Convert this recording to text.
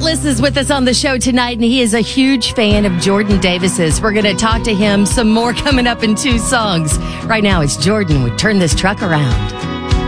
Ellis is with us on the show tonight, and he is a huge fan of Jordan Davis's. We're going to talk to him some more coming up in 2 songs. Right now, it's Jordan with Turn This Truck Around.